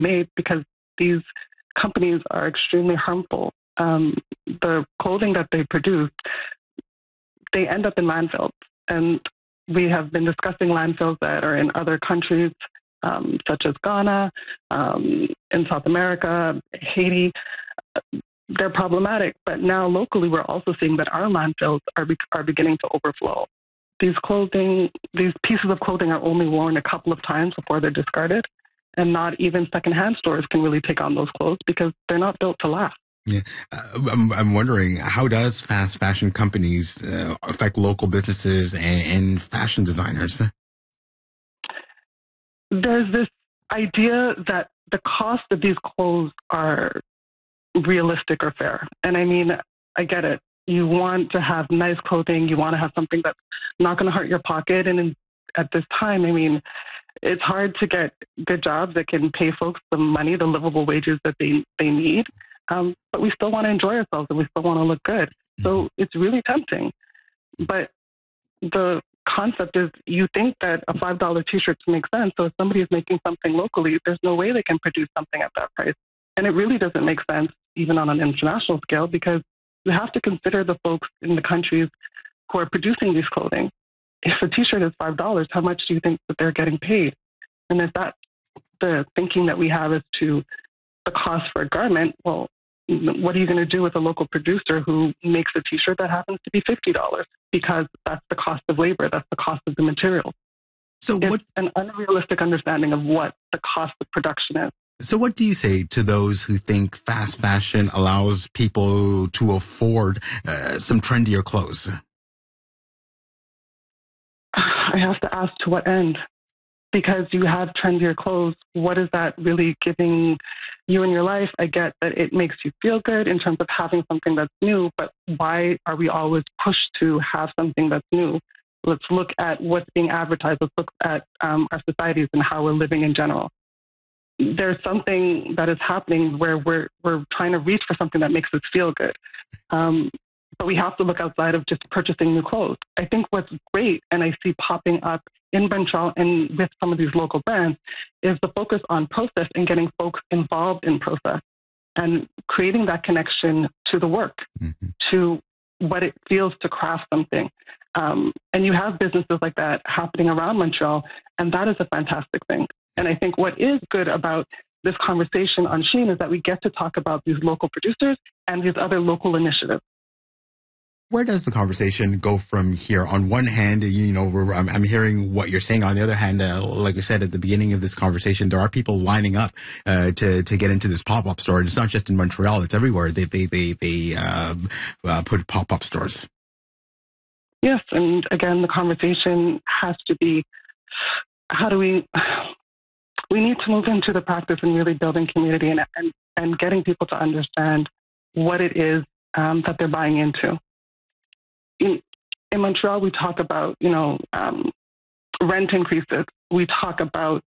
made because these companies are extremely harmful. The clothing that they produce, they end up in landfills. And we have been discussing landfills that are in other countries, such as Ghana, in South America, Haiti. They're problematic, but now locally we're also seeing that our landfills are beginning to overflow. These pieces of clothing are only worn a couple of times before they're discarded, and not even secondhand stores can really take on those clothes because they're not built to last. Yeah, I'm wondering, how does fast fashion companies affect local businesses and fashion designers? There's this idea that the cost of these clothes are realistic or fair. And I mean, I get it. You want to have nice clothing. You want to have something that's not going to hurt your pocket. And at this time, I mean, it's hard to get good jobs that can pay folks the money, the livable wages that they need. But we still want to enjoy ourselves and we still want to look good. So it's really tempting. But the concept is, you think that a $5 t-shirt makes sense. So if somebody is making something locally, there's no way they can produce something at that price. And it really doesn't make sense, even on an international scale, because you have to consider the folks in the countries who are producing these clothing. If a t-shirt is $5, how much do you think that they're getting paid? And if that's the thinking that we have as to the cost for a garment, well, what are you going to do with a local producer who makes a t-shirt that happens to be $50? Because that's the cost of labor, that's the cost of the material. So it's an unrealistic understanding of what the cost of production is. So what do you say to those who think fast fashion allows people to afford some trendier clothes? I have to ask, to what end? Because you have trendier clothes, what is that really giving you in your life? I get that it makes you feel good in terms of having something that's new, but why are we always pushed to have something that's new? Let's look at what's being advertised. Let's look at our societies and how we're living in general. There's something that is happening where we're trying to reach for something that makes us feel good. But we have to look outside of just purchasing new clothes. I think what's great, and I see popping up in Montreal and with some of these local brands, is the focus on process and getting folks involved in process and creating that connection to the work, to what it feels to craft something. And you have businesses like that happening around Montreal, and that is a fantastic thing. And I think what is good about this conversation on Shein is that we get to talk about these local producers and these other local initiatives. Where does the conversation go from here? On one hand, I'm hearing what you're saying. On the other hand, like we said at the beginning of this conversation, there are people lining up to get into this pop-up store. It's not just in Montreal; it's everywhere. They put pop-up stores. Yes, and again, the conversation has to be: how do we need to move into the practice and really building community and getting people to understand what it is that they're buying into. In Montreal, we talk about, rent increases. We talk about,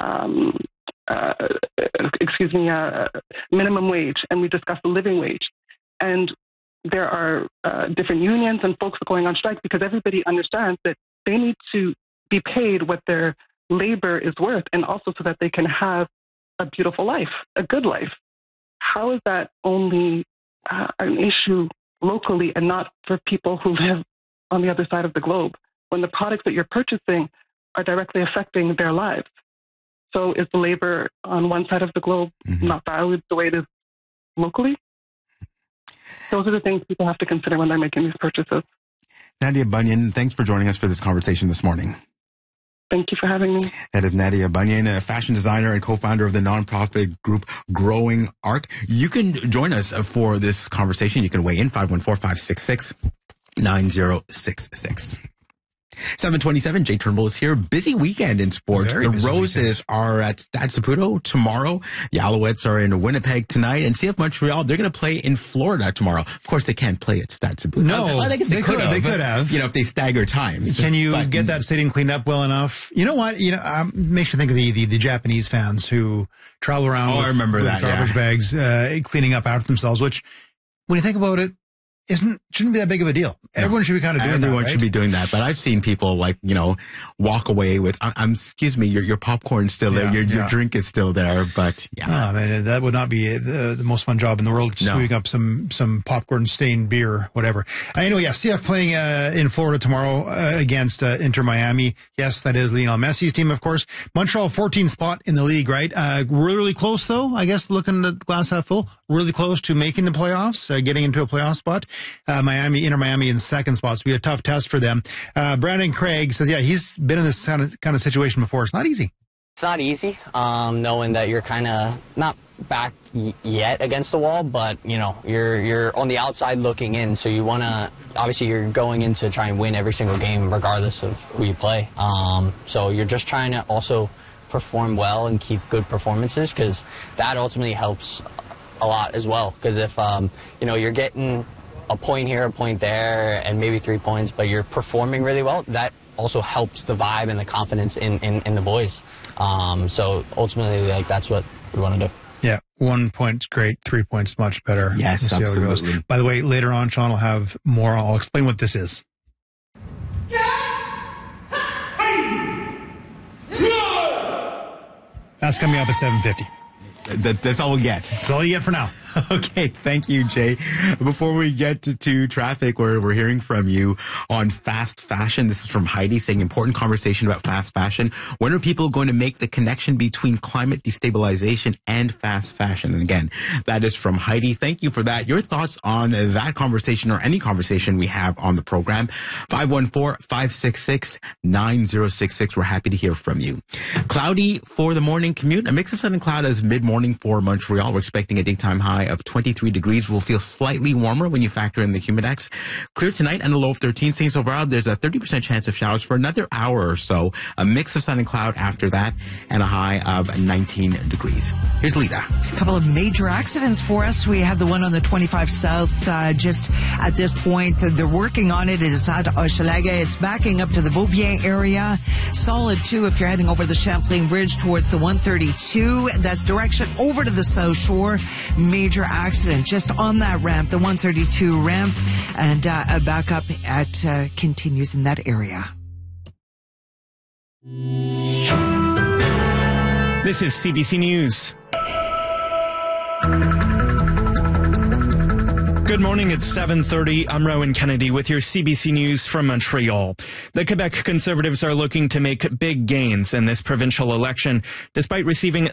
minimum wage, and we discuss the living wage. And there are different unions and folks going on strike because everybody understands that they need to be paid what their labor is worth, and also so that they can have a beautiful life, a good life. How is that only an issue locally and not for people who live on the other side of the globe, when the products that you're purchasing are directly affecting their lives? So is the labor on one side of the globe not valued the way it is locally? Those are the things people have to consider when they're making these purchases. Nadia Bunyan, thanks for joining us for this conversation this morning. Thank you for having me. That is Nadia Bunyan, a fashion designer and co-founder of the nonprofit group Growing Arc. You can join us for this conversation. You can weigh in 514-566-9066. 7:27, Jay Turnbull is here. Busy weekend in sports. The Roses are at Stade Saputo tomorrow. The Alouettes are in Winnipeg tonight. And CF Montreal, they're going to play in Florida tomorrow. Of course, they can't play at Stade Saputo. No, I guess they could have. They could have. If they stagger times. Can you get that stadium cleaned up well enough? You know what? Makes me think of the Japanese fans who travel around with garbage bags, cleaning up after themselves, which, when you think about it, shouldn't be that big of a deal. Everyone should be kind of doing that. Everyone should be doing that. But I've seen people walk away with, excuse me, your popcorn's still there. Your drink is still there. But I mean, that would not be the most fun job in the world, sweeping up some popcorn stained beer, whatever. Anyway, CF playing in Florida tomorrow against Inter Miami. Yes, that is Lionel Messi's team, of course. Montreal, 14th spot in the league, right? Really close, though, I guess, looking at the glass half full. Really close to making the playoffs, getting into a playoff spot. Inter Miami in second spot, so it'll be a tough test for them. Brandon Craig says, he's been in this kind of situation before. It's not easy. It's not easy, knowing that you're kind of not back yet against the wall, but you're on the outside looking in, so you want to, obviously you're going in to try and win every single game regardless of who you play. So you're just trying to also perform well and keep good performances, because that ultimately helps a lot as well. Because if you're getting a point here, a point there, and maybe 3 points, but you're performing really well, that also helps the vibe and the confidence in the boys. So ultimately, that's what we want to do. Yeah, 1 point's great, 3 points much better. Yes, we'll see absolutely. How it goes. By the way, later on, Sean will have more. I'll explain what this is. That's coming up at 7:50. That's all we get. That's all you get for now. Okay, thank you, Jay. Before we get to traffic, we're hearing from you on fast fashion. This is from Heidi saying, important conversation about fast fashion. When are people going to make the connection between climate destabilization and fast fashion? And again, that is from Heidi. Thank you for that. Your thoughts on that conversation or any conversation we have on the program, 514-566-9066. We're happy to hear from you. Cloudy for the morning commute. A mix of sun and cloud as mid-morning for Montreal. We're expecting a daytime high of 23 degrees. Will feel slightly warmer when you factor in the humidex. Clear tonight and a low of 13. St. Overall, there's a 30% chance of showers for another hour or so. A mix of sun and cloud after that, and a high of 19 degrees. Here's Lita. A couple of major accidents for us. We have the one on the 25 South. Just at this point, they're working on it. It is at Hochelaga. It's backing up to the Beaubien area. Solid, too, if you're heading over the Champlain Bridge towards the 132. That's direction over to the South Shore. Major accident just on that ramp, the 132 ramp, and a backup continues in that area. This is CBC News. Good morning, it's 7:30. I'm Rowan Kennedy with your CBC News from Montreal. The Quebec Conservatives are looking to make big gains in this provincial election. Despite receiving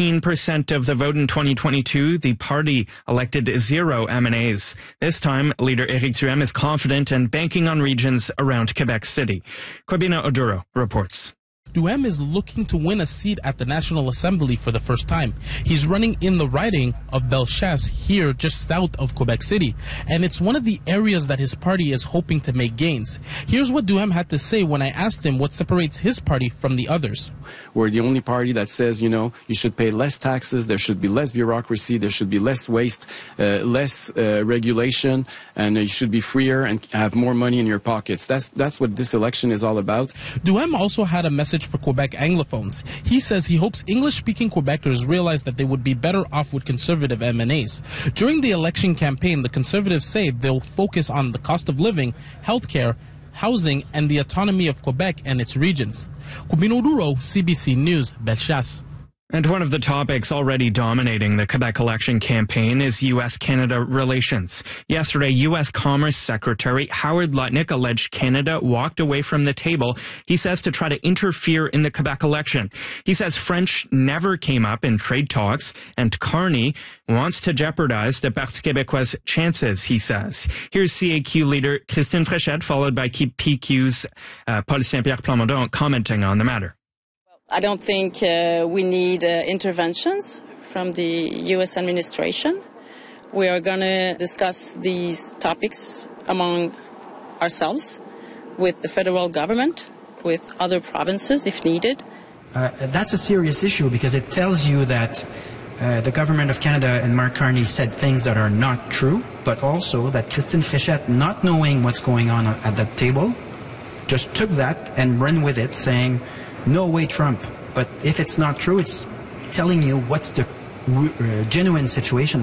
13% of the vote in 2022, the party elected 0 MNAs. This time, leader Éric Duhem is confident and banking on regions around Quebec City. Kwabena Oduro reports. Duhem is looking to win a seat at the National Assembly for the first time. He's running in the riding of Bellechasse, here just south of Quebec City, and it's one of the areas that his party is hoping to make gains. Here's what Duhem had to say when I asked him what separates his party from the others. We're the only party that says, you should pay less taxes, there should be less bureaucracy, there should be less waste, less regulation, and you should be freer and have more money in your pockets. That's what this election is all about. Duhem also had a message for Quebec Anglophones. He says he hopes English-speaking Quebecers realize that they would be better off with Conservative MNAs. During the election campaign, the Conservatives say they'll focus on the cost of living, healthcare, housing, and the autonomy of Quebec and its regions. Kwabena Oduro, CBC News, Bellechasse. And one of the topics already dominating the Quebec election campaign is U.S.-Canada relations. Yesterday, U.S. Commerce Secretary Howard Lutnick alleged Canada walked away from the table, he says, to try to interfere in the Quebec election. He says French never came up in trade talks, and Carney wants to jeopardize the Parti Québécois' chances, he says. Here's CAQ leader Christine Fréchette, followed by PQ's Paul Saint-Pierre Plamondon commenting on the matter. I don't think we need interventions from the U.S. administration. We are going to discuss these topics among ourselves, with the federal government, with other provinces if needed. That's a serious issue because it tells you that the government of Canada and Mark Carney said things that are not true, but also that Christine Fréchette, not knowing what's going on at that table, just took that and ran with it, saying, no way Trump. But if it's not true, it's telling you what's the genuine situation of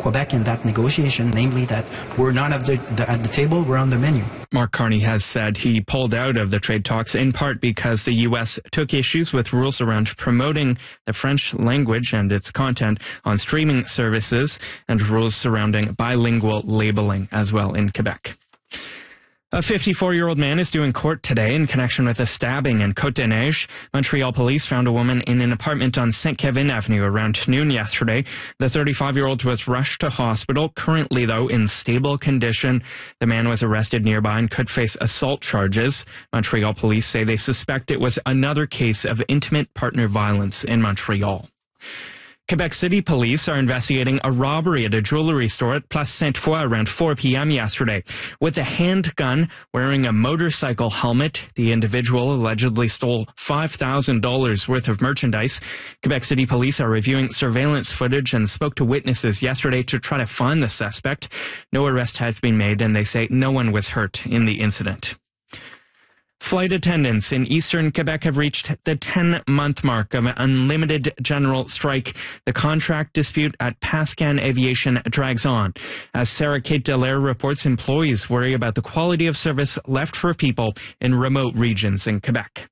Quebec in that negotiation, namely that we're not at the table, we're on the menu. Mark Carney has said he pulled out of the trade talks in part because the U.S. took issues with rules around promoting the French language and its content on streaming services and rules surrounding bilingual labeling as well in Quebec. A 54-year-old man is due in court today in connection with a stabbing in Côte-des-Neiges. Montreal police found a woman in an apartment on St. Kevin Avenue around noon yesterday. The 35-year-old was rushed to hospital, currently, though, in stable condition. The man was arrested nearby and could face assault charges. Montreal police say they suspect it was another case of intimate partner violence in Montreal. Quebec City police are investigating a robbery at a jewelry store at Place Sainte-Foy around 4 p.m. yesterday. With a handgun, wearing a motorcycle helmet, the individual allegedly stole $5,000 worth of merchandise. Quebec City police are reviewing surveillance footage and spoke to witnesses yesterday to try to find the suspect. No arrest has been made, and they say no one was hurt in the incident. Flight attendants in eastern Quebec have reached the 10-month mark of an unlimited general strike. The contract dispute at Pascan Aviation drags on. As Sarah Kate Dallaire reports, employees worry about the quality of service left for people in remote regions in Quebec.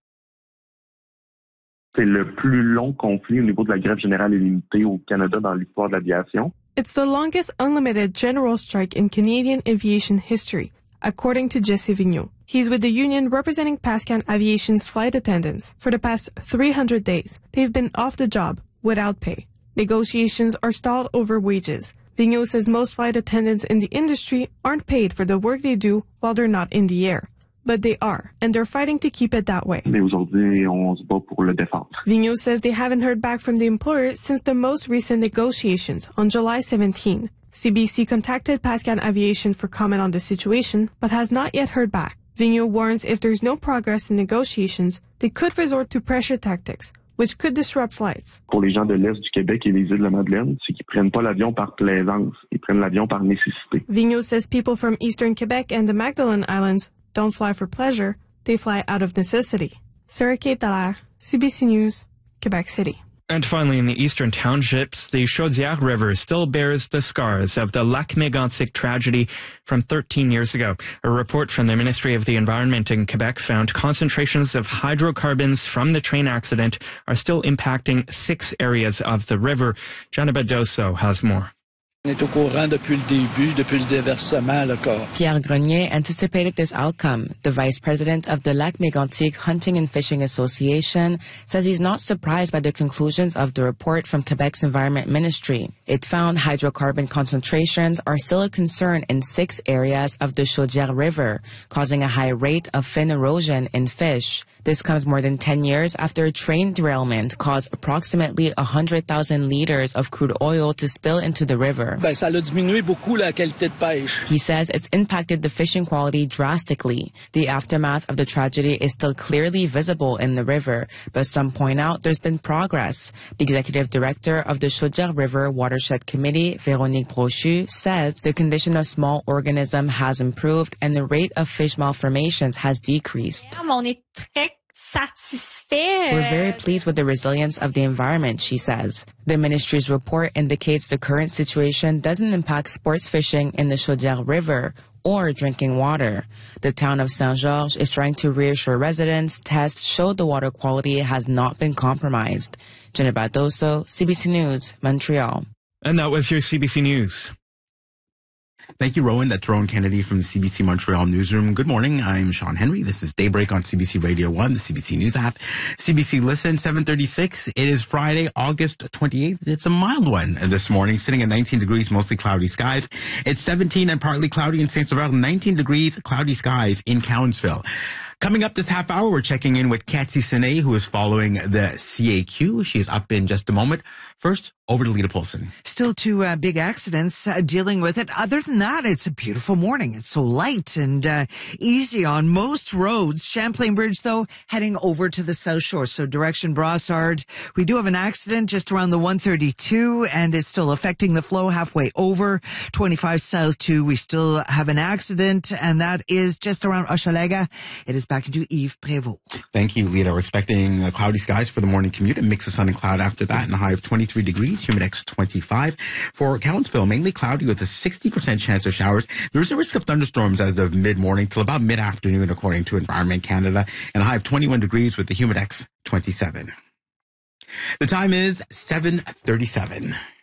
C'est le plus long conflit au niveau de la grève générale illimitée au Canada dans l'histoire de l'aviation. It's the longest unlimited general strike in Canadian aviation history, according to Jesse Vigneault. He's with the union representing Pascan Aviation's flight attendants. For the past 300 days, they've been off the job without pay. Negotiations are stalled over wages. Vigneault says most flight attendants in the industry aren't paid for the work they do while they're not in the air. But they are, and they're fighting to keep it that way. Mais aujourd'hui, on se bat pour le défendre. Vigneault says they haven't heard back from the employer since the most recent negotiations on July 17. CBC contacted Pascan Aviation for comment on the situation, but has not yet heard back. Vigneault warns if there's no progress in negotiations, they could resort to pressure tactics, which could disrupt flights. Pour les gens de l'Est du Québec et les îles de la Madeleine, c'est qu'ils prennent pas l'avion par plaisance, ils prennent l'avion par nécessité. Vigneault says people from eastern Quebec and the Magdalen Islands don't fly for pleasure, they fly out of necessity. Sarah Kate Dallaire, CBC News, Quebec City. And finally, in the eastern townships, the Chaudière River still bears the scars of the Lac Mégantic tragedy from 13 years ago. A report from the Ministry of the Environment in Quebec found concentrations of hydrocarbons from the train accident are still impacting 6 areas of the river. Gianna Badoso has more. On est au courant depuis le début, depuis le déversement. Pierre Grenier anticipated this outcome. The vice president of the Lac Mégantic Hunting and Fishing Association says he's not surprised by the conclusions of the report from Quebec's Environment Ministry. It found hydrocarbon concentrations are still a concern in 6 areas of the Chaudière River, causing a high rate of fin erosion in fish. This comes more than 10 years after a train derailment caused approximately 100,000 liters of crude oil to spill into the river. Ça a diminué beaucoup la qualité de pêche. He says it's impacted the fishing quality drastically. The aftermath of the tragedy is still clearly visible in the river, but some point out there's been progress. The executive director of the Chaudière River Watershed Committee, Véronique Brochu, says the condition of small organisms has improved and the rate of fish malformations has decreased. We're very pleased with the resilience of the environment, she says. The ministry's report indicates the current situation doesn't impact sports fishing in the Chaudière River or drinking water. The town of Saint-Georges is trying to reassure residents tests show the water quality has not been compromised. Jenna Badoso, CBC News, Montreal. And that was your CBC News. Thank you, Rowan. That's Rowan Kennedy from the CBC Montreal newsroom. Good morning. I'm Sean Henry. This is Daybreak on CBC Radio 1, the CBC News app, CBC Listen, 7:36. It is Friday, August 28th. It's a mild one this morning, sitting at 19 degrees, mostly cloudy skies. It's 17 and partly cloudy in Saint-Sauveur, 19 degrees, cloudy skies in Cowansville. Coming up this half hour, we're checking in with Cathy Sine, who is following the CAQ. She is up in just a moment. First, over to Lita Polson. Still 2 big accidents dealing with it. Other than that, it's a beautiful morning. It's so light and easy on most roads. Champlain Bridge, though, heading over to the South Shore. So direction Brossard. We do have an accident just around the 132, and it's still affecting the flow halfway over. 25 South 2, we still have an accident, and that is just around Hochelaga. It is back into Yves Prévost. Thank you, Lita. We're expecting cloudy skies for the morning commute, a mix of sun and cloud after that, and a high of 23. 23 degrees, Humidex 25. For Countsville, mainly cloudy with a 60% chance of showers. There's a risk of thunderstorms as of mid-morning till about mid-afternoon, according to Environment Canada, and a high of 21 degrees with the Humidex 27. The time is 7:37.